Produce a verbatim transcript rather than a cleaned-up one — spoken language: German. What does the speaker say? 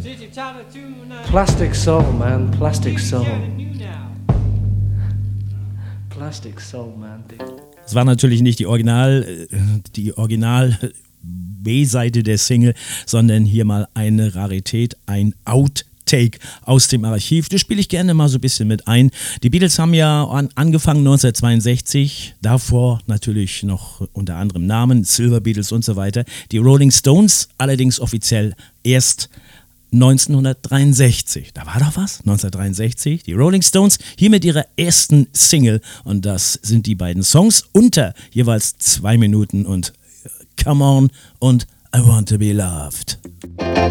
Plastic Soul, man, Plastic Soul. Plastic Soul, man. Es war natürlich nicht die Original, die Original B-Seite der Single, sondern hier mal eine Rarität, ein Outtake aus dem Archiv. Das spiele ich gerne mal so ein bisschen mit ein. Die Beatles haben ja an, angefangen neunzehnhundertzweiundsechzig, davor natürlich noch unter anderem Namen, Silver Beatles und so weiter. Die Rolling Stones allerdings offiziell erst neunzehnhundertdreiundsechzig. Da war doch was, neunzehnhundertdreiundsechzig. Die Rolling Stones hier mit ihrer ersten Single und das sind die beiden Songs unter jeweils zwei Minuten und Come On und I Want to Be Loved.